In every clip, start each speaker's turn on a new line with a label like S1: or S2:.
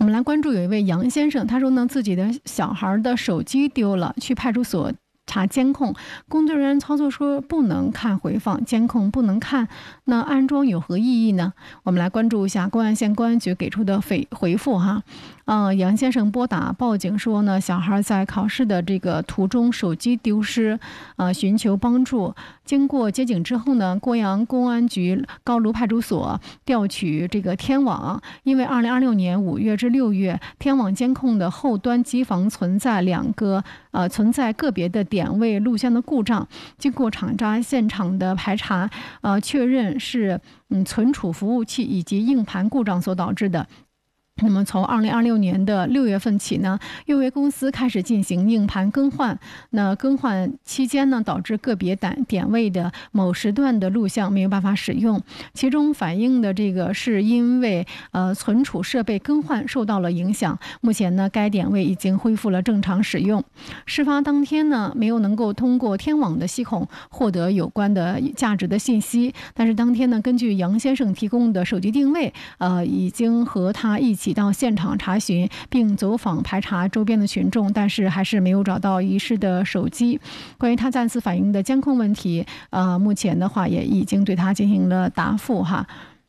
S1: 我们来关注有一位杨先生，他说呢，自己的小孩的手机丢了，去派出所查监控，工作人员操作说不能看回放，监控不能看，那安装有何意义呢？我们来关注一下公安县公安局给出的回复哈。杨先生拨打报警说呢，小孩在考试的这个途中手机丢失，寻求帮助。经过接警之后呢，郭阳公安局高卢派出所调取这个天网，因为2026年5月至6月，天网监控的后端机房存在个别的点位录像的故障，经过厂家现场的排查，确认是存储服务器以及硬盘故障所导致的。那么从2026年的6月份起呢，运维公司开始进行硬盘更换。那更换期间呢，导致个别点位的某时段的录像没有办法使用，其中反映的这个是因为存储设备更换受到了影响。目前呢，该点位已经恢复了正常使用。事发当天呢，没有能够通过天网的系统获得有关的价值的信息，但是当天呢，根据杨先生提供的手机定位，已经和他一起到现场查询，并走访排查周边的群众，但是还是没有找到遗失的手机。关于他再次反映的监控问题，目前的话也已经对他进行了答复哈。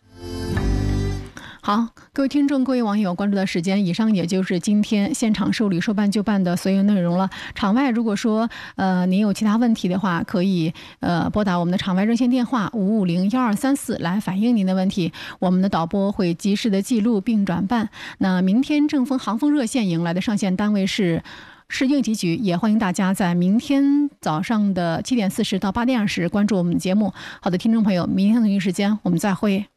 S1: 好，各位听众、各位网友关注的时间，以上也就是今天现场受理说办就办的所有内容了。场外如果说您有其他问题的话，可以拨打我们的场外热线电话5501234来反映您的问题，我们的导播会及时的记录并转办。那明天正风航风热线迎来的上线单位是应急局，也欢迎大家在明天早上的7点40到8点20关注我们的节目。好的，听众朋友，明天同一时间我们再会。